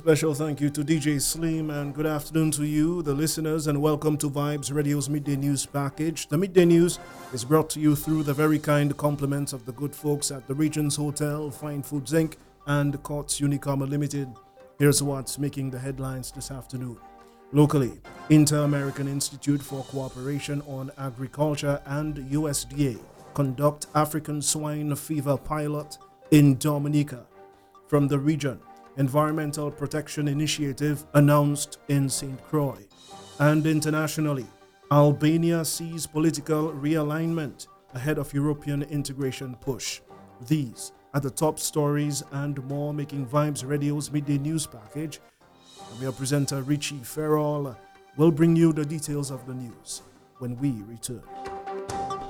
Special thank you to DJ Slim and good afternoon to you, the listeners, and welcome to Vibes Radio's Midday News Package. The Midday News is brought to you through the very kind compliments of the good folks at the Regents Hotel, Fine Foods Inc., and Courts Unicom Limited. Here's what's making the headlines this afternoon. Locally, Inter-American Institute for Cooperation on Agriculture and USDA conduct African swine fever pilot in Dominica. From the region, Environmental Protection Initiative announced in St. Croix. And internationally, Albania sees political realignment ahead of European integration push. These are the top stories and more making Vibes Radio's Midday News Package. And our presenter Richie Farrell will bring you the details of the news when we return.